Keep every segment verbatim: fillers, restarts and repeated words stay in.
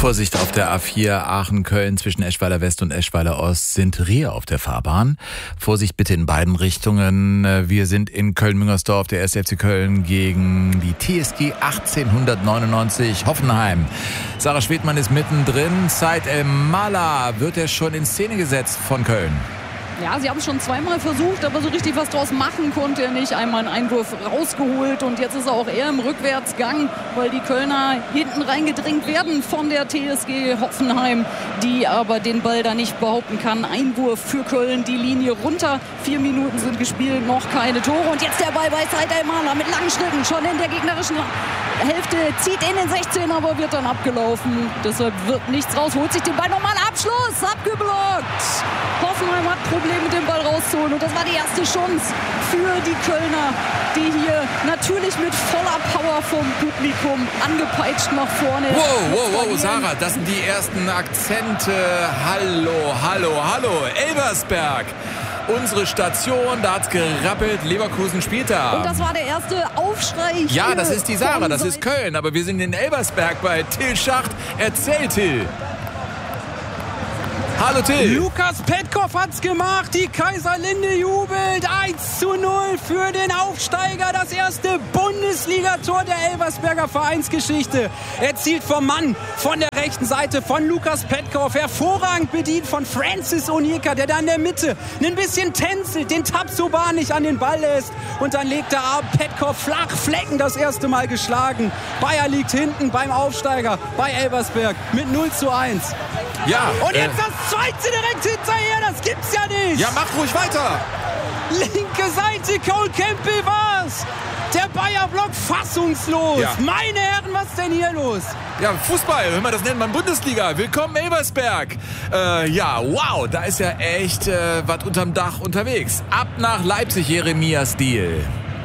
Vorsicht auf der A vier Aachen-Köln zwischen Eschweiler West und Eschweiler Ost sind Rehe auf der Fahrbahn. Vorsicht bitte in beiden Richtungen. Wir sind in Köln-Müngersdorf, der erste F C Köln gegen die T S G achtzehnhundertneunundneunzig Hoffenheim. Sarah Schwedmann ist mittendrin. Said El-Mala wird er schon in Szene gesetzt von Köln. Ja, sie haben es schon zweimal versucht, aber so richtig was draus machen konnte er nicht. Einmal einen Einwurf rausgeholt und jetzt ist er auch eher im Rückwärtsgang, weil die Kölner hinten reingedrängt werden von der T S G Hoffenheim, die aber den Ball da nicht behaupten kann. Einwurf für Köln, die Linie runter. Vier Minuten sind gespielt, noch keine Tore. Und jetzt der Ball bei Said El-Mala mit langen Schritten, schon in der gegnerischen Hälfte, zieht in den sechzehn, aber wird dann abgelaufen. Deshalb wird nichts raus, holt sich den Ball nochmal. Abschluss, abgeblockt. Hoffenheim hat Probleme mit dem Ball rauszuholen. Und das war die erste Chance für die Kölner, die hier natürlich mit voller Power vom Publikum angepeitscht nach vorne. Wow, wow, wow, Sarah, das sind die ersten Akzente. Hallo, hallo, hallo, Elversberg. Unsere Station, da hat's gerappelt, Leverkusen spielt da. Und das war der erste Aufschrei. Ja, das ist die Sarah, das ist Köln, aber wir sind in Elversberg bei Till Schacht. Erzähl, Till. Hallo Till. Lukas Petkov hat's gemacht. Die Kaiserlinde jubelt. eins zu null für den Aufsteiger. Das erste Bundesligator der Elversberger Vereinsgeschichte. Erzielt vom Mann von der rechten Seite von Lukas Petkov. Hervorragend bedient von Francis Onyeka, der da in der Mitte ein bisschen tänzelt, den Tabsoban nicht an den Ball lässt. Und dann legt er ab. Petkov flach, Flecken das erste Mal geschlagen. Bayer liegt hinten beim Aufsteiger bei Elversberg mit null zu eins. Ja. Und jetzt äh, das zweite direkt hinterher, das gibt's ja nicht. Ja, mach ruhig weiter. Linke Seite, Cole Campbell war's. Der Bayer-Block fassungslos. Ja. Meine Herren, was ist denn hier los? Ja, Fußball, wenn man das nennt, man Bundesliga. Willkommen Elversberg. Äh, ja, wow, da ist ja echt äh, was unterm Dach unterwegs. Ab nach Leipzig, Jeremia Stiel.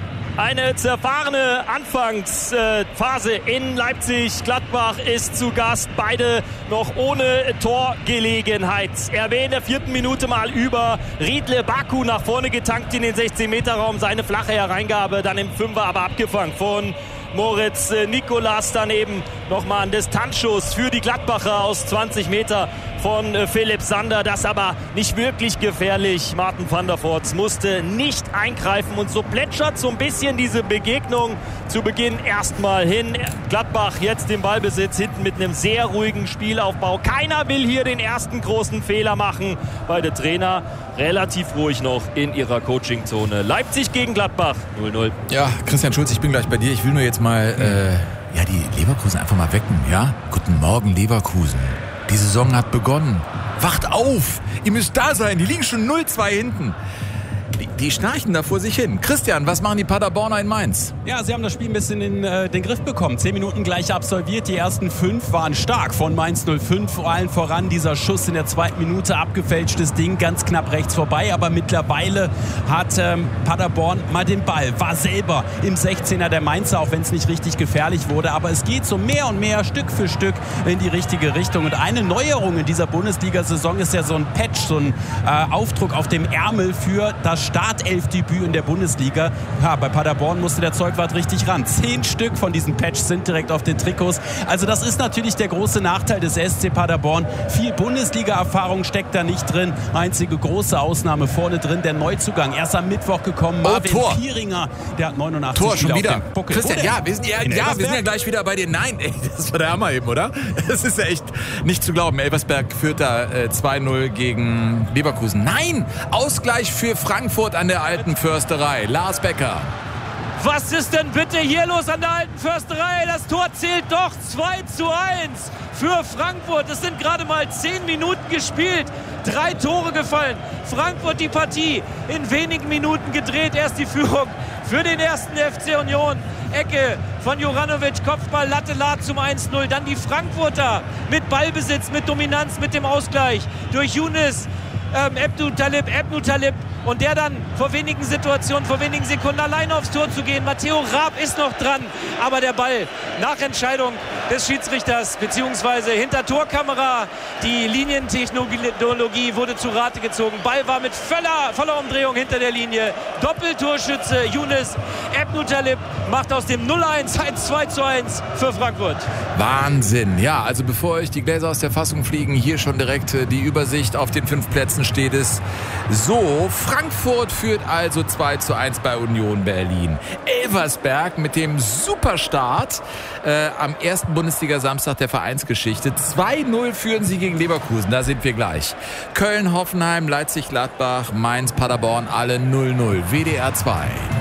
Eine zerfahrene Anfangsphase in Leipzig. Gladbach ist zu Gast. Beide noch ohne Torgelegenheit. R W in der vierten Minute mal über. Riedle Baku nach vorne getankt in den sechzehn-Meter-Raum. Seine flache Hereingabe dann im Fünfer aber abgefangen von Moritz Nikolas. Daneben nochmal ein Distanzschuss für die Gladbacher aus zwanzig Meter von Philipp Sander. Das aber nicht wirklich gefährlich. Martin van der Voort musste nicht eingreifen und so plätschert so ein bisschen diese Begegnung zu Beginn erstmal hin. Gladbach jetzt im Ballbesitz, hinten mit einem sehr ruhigen Spielaufbau. Keiner will hier den ersten großen Fehler machen. Beide Trainer relativ ruhig noch in ihrer Coachingzone. Leipzig gegen Gladbach null null. Ja, Christian Schulz, ich bin gleich bei dir. Ich will nur jetzt mal äh, ja, die Leverkusen einfach mal wecken. Ja? Guten Morgen, Leverkusen. Die Saison hat begonnen. Wacht auf! Ihr müsst da sein. Die liegen schon null zwei hinten. Die, die schnarchen da vor sich hin. Christian, was machen die Paderborner in Mainz? Ja, sie haben das Spiel ein bisschen in äh, den Griff bekommen. Zehn Minuten gleich absolviert. Die ersten fünf waren stark von Mainz null fünf. Vor allem voran dieser Schuss in der zweiten Minute. Abgefälschtes Ding, ganz knapp rechts vorbei. Aber mittlerweile hat ähm, Paderborn mal den Ball. War selber im sechzehner der Mainzer, auch wenn es nicht richtig gefährlich wurde. Aber es geht so mehr und mehr, Stück für Stück in die richtige Richtung. Und eine Neuerung in dieser Bundesliga-Saison ist ja so ein Patch, so ein äh, Aufdruck auf dem Ärmel für das Startelfdebüt in der Bundesliga. Ja, bei Paderborn musste der Zeugwart richtig ran. Zehn Stück von diesen Patches sind direkt auf den Trikots. Also das ist natürlich der große Nachteil des S C Paderborn. Viel Bundesliga-Erfahrung steckt da nicht drin. Einzige große Ausnahme vorne drin, der Neuzugang. Erst am Mittwoch gekommen, Marvin oh, Pieringer. Der hat neunundachtzig Tor schon wieder. Christian, ja, wir sind ja, ja, wir sind ja gleich wieder bei dir. Nein, ey, das war der Hammer eben, oder? Das ist ja echt nicht zu glauben. Elversberg führt da äh, zwei null gegen Leverkusen. Nein, Ausgleich für Frankfurt an der Alten Försterei. Lars Becker. Was ist denn bitte hier los an der Alten Försterei? Das Tor zählt doch zwei zu eins für Frankfurt. Es sind gerade mal zehn Minuten gespielt. Drei Tore gefallen. Frankfurt die Partie in wenigen Minuten gedreht. Erst die Führung für den ersten F C Union. Ecke von Juranovic, Kopfball, Latte Lad zum eins null. Dann die Frankfurter mit Ballbesitz, mit Dominanz, mit dem Ausgleich durch Younes. Ähm, Ebnu Talib, Ebnu Talib und der dann vor wenigen Situationen, vor wenigen Sekunden alleine aufs Tor zu gehen. Matteo Raab ist noch dran, aber der Ball nach Entscheidung des Schiedsrichters beziehungsweise hinter Torkamera, die Linientechnologie wurde zu Rate gezogen. Ball war mit voller, voller Umdrehung hinter der Linie. Doppeltorschütze Younes, Ebnu Talib macht aus dem null eins ein zwei zu eins für Frankfurt. Wahnsinn. Ja, also bevor euch die Gläser aus der Fassung fliegen, hier schon direkt die Übersicht. Auf den fünf Plätzen steht es so. Frankfurt führt also zwei zu eins bei Union Berlin. Elversberg mit dem Superstart äh, am ersten Bundesliga-Samstag der Vereinsgeschichte. zwei null führen sie gegen Leverkusen. Da sind wir gleich. Köln, Hoffenheim, Leipzig, Gladbach, Mainz, Paderborn, alle null null. W D R zwei.